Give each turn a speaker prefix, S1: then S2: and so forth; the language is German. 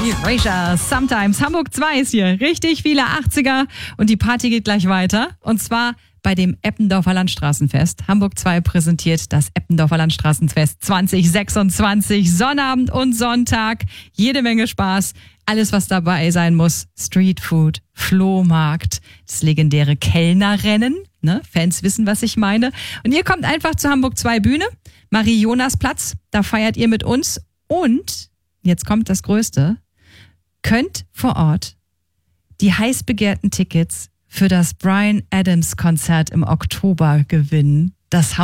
S1: Erasure, Sometimes. Hamburg 2 ist hier. Richtig viele 80er und die Party geht gleich weiter. Und zwar bei dem Eppendorfer Landstraßenfest. Hamburg 2 präsentiert das Eppendorfer Landstraßenfest 2026. Sonnabend und Sonntag. Jede Menge Spaß. Alles, was dabei sein muss. Streetfood, Flohmarkt, das legendäre Kellnerrennen. Ne? Fans wissen, was ich meine. Und ihr kommt einfach zur Hamburg 2 Bühne. Marie-Jonas-Platz. Da feiert ihr mit uns. Und, jetzt kommt das Größte, könnt vor Ort die heiß begehrten Tickets für das Bryan Adams Konzert im Oktober gewinnen. Das